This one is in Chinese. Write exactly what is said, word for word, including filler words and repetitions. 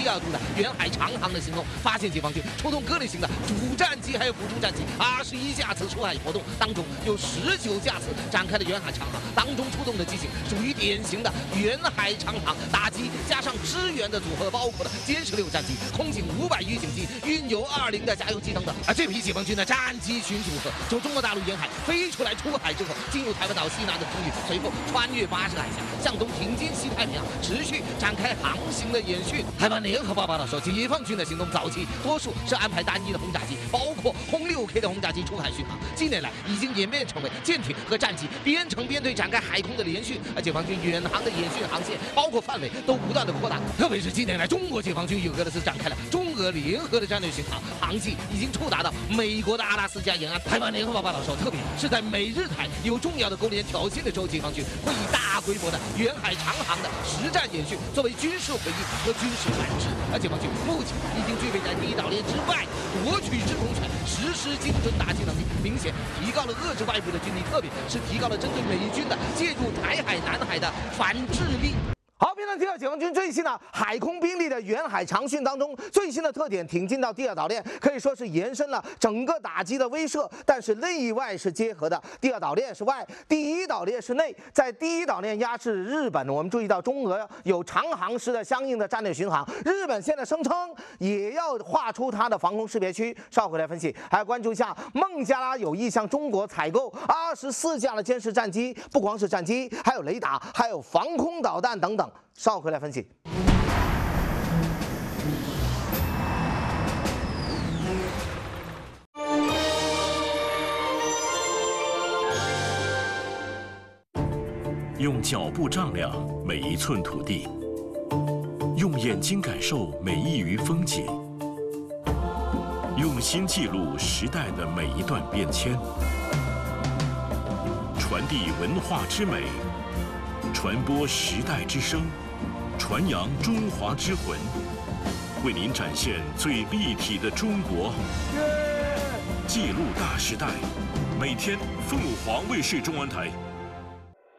调度的远海长航的行动，发现解放军出动各类型的主战机还有辅助战机二十一架次出海活动，当中有十九架次展开了远海长航，当中出动的机型属于典型的远海长航打击加上支援的组合，包括了歼十六战机、空警五百预警机、运油二零的加油机等等。而这批解放军的战机群组合从中国大陆沿海飞出来出海之后，进入台湾岛西南的空域，随后穿越巴士海峡，向东挺进西太平洋，持续展开航行的演训。台湾联合报报道说，解放军的行动早期多数是安排单一的轰炸机，包括轰六 K 的轰炸机出海巡航，近年来已经演变成为舰艇和战机编成编队展开海空的联训。而解放军远航的演训航线包括范围都不断的扩大，特别是近年来中国解放军有的是展开了中俄联合的战略巡航，航迹已经触达到美国的阿拉斯加沿岸。台湾联合报报道说，特别是在美日台有重要的勾连挑衅的时候，解放军会以大规模的远海长航的实战演训作为军事回应和军事反制。而解放军目前已经具备在第一岛链之外夺取制空权、实施精准打击能力，明显提高了遏制外部的军力，特别是提高了针对美军的介入台海、南海的反制力。好，片段提到解放军最新的海空兵力的远海长训当中，最新的特点挺进到第二岛链，可以说是延伸了整个打击的威慑，但是内外是结合的。第二岛链是外，第一岛链是内。在第一岛链压制日本，我们注意到中俄有长航时的相应的战略巡航，日本现在声称也要划出它的防空识别区。稍后回来分析，还要关注一下孟加拉有意向中国采购二十四架的歼十战机，不光是战机，还有雷达，还有防空导弹等等。稍后回来分析。 用脚步丈量每一寸土地，用眼睛感受每一隅风景，用心记录时代的每一段变迁，传递文化之美，传播时代之声，传扬中华之魂，为您展现最立体的中国，记录大时代。每天，凤凰卫视中文台